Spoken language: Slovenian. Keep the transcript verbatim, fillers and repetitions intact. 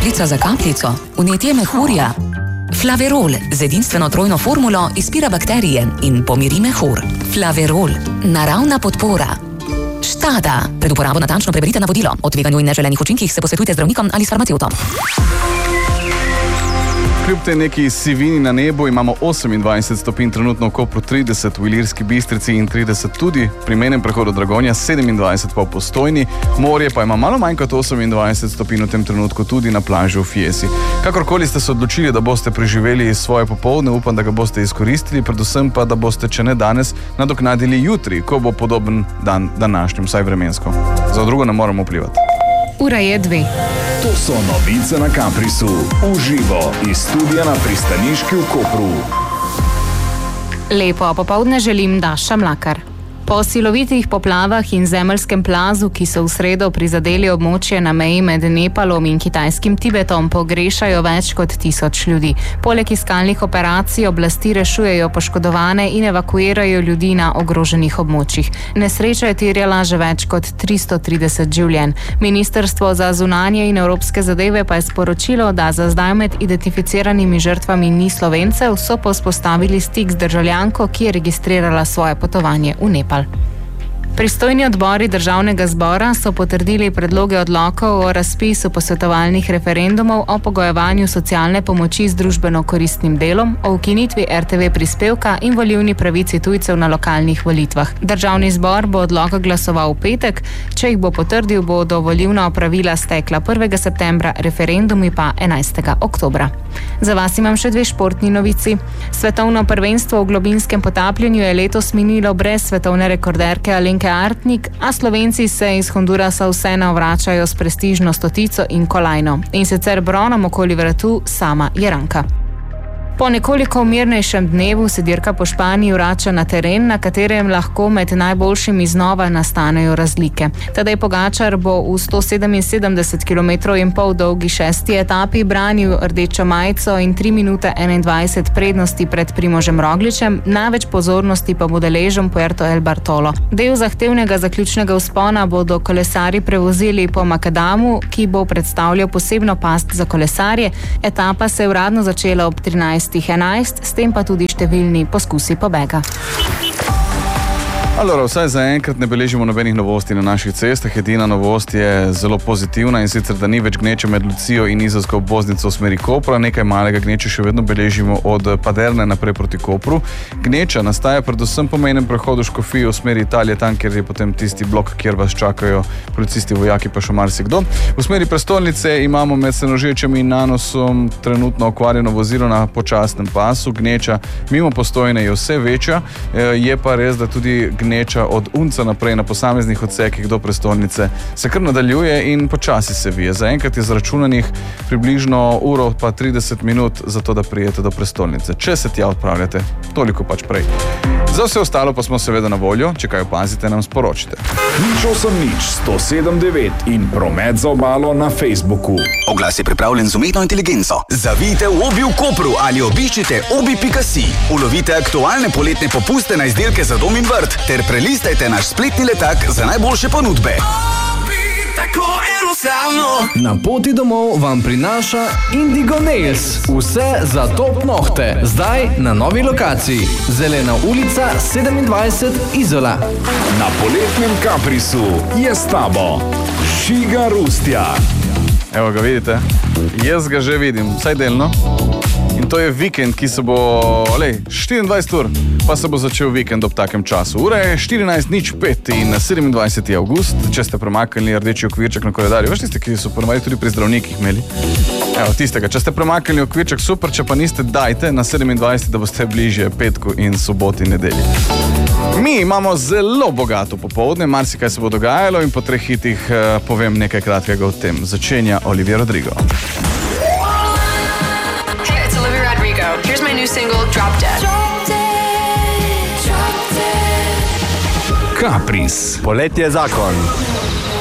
kapljica za kapljico, vnetje mehurja. Flaverol z edinstveno trojno formulo izpira bakterije in pomiri mehur. Flaverol, naravna podpora. Štada. Pred uporabo natančno preberite navodilo. O tveganju in neželenih učinkih se posvetujte z zdravnikom ali s farmacevtom. Kljub tej neki sivini na nebu imamo osemindvajset stopinj trenutno v Kopru, trideset v Ilirski Bistrici in trideset tudi pri mejnem prehodu Dragonja, sedemindvajset pa v Postojni. Morje pa ima malo manj kot osemindvajset stopinj v tem trenutku tudi na plaži v Fiesi. Kakorkoli ste se odločili, da boste preživeli svoje popoldne, upam, da ga boste izkoristili, predvsem pa, da boste, če ne danes, nadoknadili jutri, ko bo podoben dan današnjim, vsaj vremensko. Za drugo ne moramo vplivati. Ura je dve. To so novice na Caprisu. Uživo iz studia na Pristaniški v Kopru. Lepo popoldne želim Daša Mlakar. Po silovitih poplavah in zemeljskem plazu, ki so v sredo prizadeli območje na meji med Nepalom in kitajskim Tibetom, pogrešajo več kot tisoč ljudi. Poleg iskalnih operacij oblasti rešujejo poškodovane in evakuirajo ljudi na ogroženih območjih. Nesreča je terjala že več kot tristo trideset življenj. Ministrstvo za zunanje in evropske zadeve pa je sporočilo, da za zdaj med identificiranimi žrtvami ni Slovencev, so pa vzpostavili stik z državljanko, ki je registrirala svoje potovanje v Nepal. Pristojni odbori državnega zbora so potrdili predloge odlokov o razpisu posvetovalnih referendumov o pogojevanju socialne pomoči z družbeno koristnim delom, o ukinitvi er te ve prispevka in volilni pravici tujcev na lokalnih volitvah. Državni zbor bo odlok glasoval v petek, če jih bo potrdil, bodo volilna opravila stekla prvega septembra, referendumi pa enajstega oktobra. Za vas imam še dve športni novici. Svetovno prvenstvo v globinskem potapljanju je letos minilo brez svetovne rekorderke Alenke Artnik, a Slovenci se iz Hondurasa vseeno vračajo s prestižno stotico in kolajno. In sicer bronom okoli vratu sama Jeranka. Po nekoliko mirnejšem dnevu se dirka po Španiji vrača na teren, na katerem lahko med najboljšimi znova nastanejo razlike. Tadej Pogačar bo v sto sedeminsedemdeset kilometrov in pol dolgi šesti etapi branil rdečo majico in tri minute enaindvajset prednosti pred Primožem Rogličem, največ pozornosti pa bo deležen Puerto El Bartolo. Del zahtevnega zaključnega vzpona bodo kolesarji prevozili po Makadamu, ki bo predstavljal posebno past za kolesarje. Etapa se je uradno začela ob trinajstih enajst, s tem pa tudi številni poskusi pobega. Alora, vsaj zaenkrat ne beležimo nobenih novosti na naših cestah. Edina novost je zelo pozitivna in sicer, da ni več gneče med Lucijo in Izolsko obvoznico v smeri Kopra. Nekaj malega gneče še vedno beležimo od Paderne naprej proti Kopru. Gneča nastaja predvsem po mejnem prehodu Škofije v smeri Italije, tam, kjer je potem tisti blok, kjer vas čakajo policisti, vojaki pa še marsikdo. V smeri prestolnice imamo med Senožečem in Nanosom trenutno okvarjeno vozilo na počasnem pasu. Gneča mimo Postojne je vse večja, je pa res, da tudi gneča od Unca naprej na posameznih odsekih do prestolnice se kar nadaljuje in počasi se vije. Zaenkrat je zračunanih približno uro pa trideset minut za to, da prijete do prestolnice. Če se tja odpravljate, toliko pač prej. Za vse ostalo pa smo seveda na voljo, če kaj opazite, nam sporočite. Nič osem nič sto sedem devet in promet za obalo na Facebooku. Oglas je pripravljen z umetno inteligenco. Zavijte v Obi v Kopru ali obiščite obi pika si. Ulovite aktualne poletne popuste na izdelke za dom in vrt ter prelistajte naš spletni letak za najboljše ponudbe. Na poti domov vam prinaša Indigo Nails. Vse za top nohte. Zdaj na novi lokaciji. Zelena ulica sedemindvajset Izola. Na poletnem Caprisu je s tabo Žiga Rustja. Evo ga, vidite? Jaz ga že vidim, vsaj delno. In to je vikend, ki se bo, olej, štiriindvajset ur, pa se bo začel vikend ob takem času. Ura je štirinajst nič pet in sedemindvajseti avgust, če ste premaknili rdeči okvirček na koledarju. Veš tiste, ki so ponovali tudi pri zdravnikih imeli? Evo, tistega, če ste premaknili okvirček, super, če pa niste, dajte na sedemindvajseti, da boste bližje petku in soboti nedelji. Mi imamo zelo bogato popoldne, marsikaj se bo dogajalo in po treh hitih eh, povem nekaj kratkega o tem. Začenja Olivia Rodrigo. Here's my new single, Drop Dead. Drop Dead, Drop Dead. Capris. Poletje zakon.